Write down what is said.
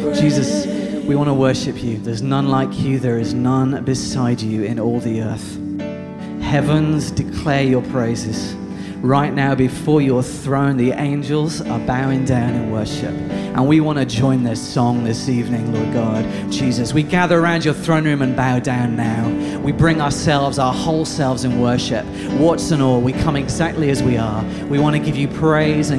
Jesus, we want to worship you. There's none like you. There is none beside you in all the earth. Heavens declare your praises. Right now before your throne, the angels are bowing down in worship. And we want to join their song this evening, Lord God. Jesus, we gather around your throne room and bow down now. We bring ourselves, our whole selves in worship. Warts and all, we come exactly as we are. We want to give you praise and